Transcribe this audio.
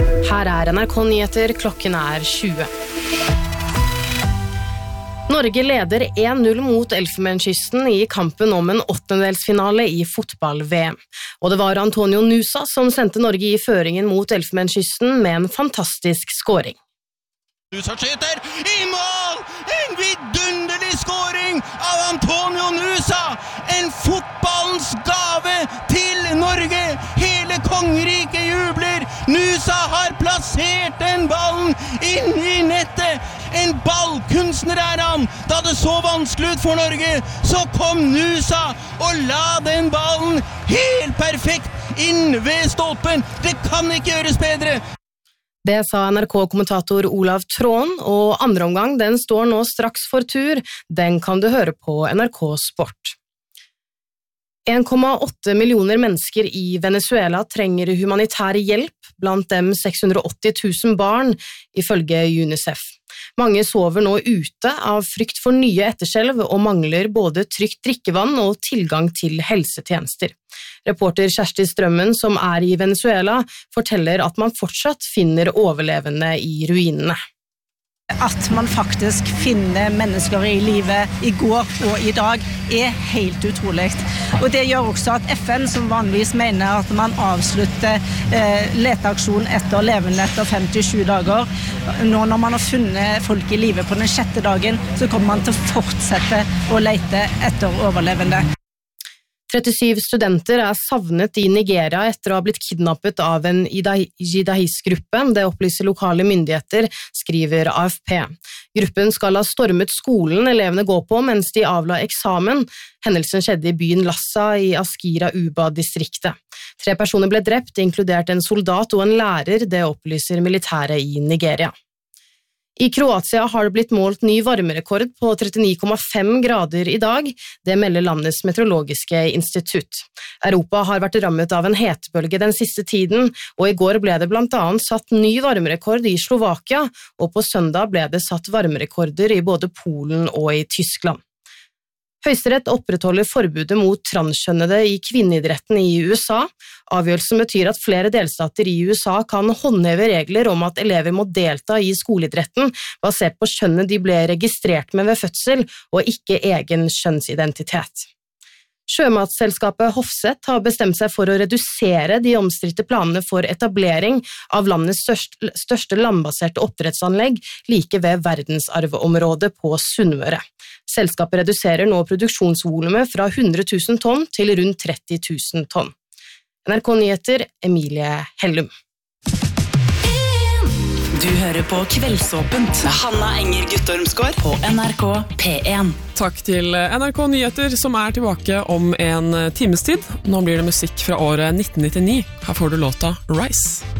Her NRK Nyheter, klokken 20. Norge leder 1-0 mot Elfenbenskysten i kampen om en åttendedelsfinale i fotball-VM. Og det var Antonio Nusa som sendte Norge i føringen mot Elfenbenskysten med en fantastisk skåring. Nusa skyter i mål! En vidunderlig skåring av Antonio Nusa! En fotballens gave til Norge! Hele kongeriket jubler! Nusa har plassert den ballen inn i nettet! En ballkunstner han! Da det så vanskelig ut for Norge, så kom Nusa og la den ballen helt perfekt inn ved stolpen! Det kan ikke gjøres bedre! Det sa NRK-kommentator Olav Tråen, og andre omgang den står nå straks for tur. Den kan du høre på NRK Sport. 1,8 millioner mennesker i Venezuela trenger humanitær hjelp, blant dem 680 000 barn, ifølge UNICEF. Mange sover nå ute av frykt for nye etterskjelv og mangler både trygt drikkevann og tilgang til helsetjenester. Reporter Kjersti Strømmen, som i Venezuela, forteller at man fortsatt finner overlevende i ruinene. At man faktisk finner mennesker i livet i går og i dag helt utrolig. Og det gjør også at FN, som vanligvis mener at man avslutter leteaksjon etter levende etter 57 dager, nå når man har funnet folk i livet på den 6. dagen, så kommer man til å fortsette å lete etter overlevende. 37 studenter savnet i Nigeria etter å ha blitt kidnappet av en jihadistgruppe. Det opplyser lokale myndigheter, skriver AFP. Gruppen skal ha stormet skolen elevene går på mens de avla eksamen. Hendelsen skjedde i byen Lassa i Askira-Uba-distriktet. 3 personer ble drept, inkludert en soldat og en lærer, det opplyser militæret i Nigeria. I Kroatia har det blitt målt ny varmerekord på 39,5 grader i dag, det melder landets meteorologiske institutt. Europa har vært rammet av en hetebølge den siste tiden, og i går ble det blant annet satt ny varmerekord i Slovakia, og på søndag ble det satt varmerekorder i både Polen og i Tyskland. Høyesterett opprettholder forbudet mot transkjønnede i kvinneidretten i USA. Avgjørelsen betyr at flere delstater i USA kan håndheve regler om at elever må delta i skoleidretten basert på kjønnet de ble registrert med ved fødsel, og ikke egen kjønnsidentitet. Sjømatselskapet Hofseth har bestemt seg for å redusere de omstridte planene for etablering av landets største landbaserte oppdrettsanlegg like ved verdensarvområdet på Sunnmøre. Selskapet reduserer nå produksjonsvolumet fra 100 000 tonn til rundt 30 000 tonn. NRK Nyheter, Emilie Hellum. Du hører på Kveldsåpent med Hanna Enger Guttormsgaard på NRK P1. Takk til NRK Nyheter som tilbake om en times tid. Nå blir det musikk fra året 1999. Her får du låta Rise.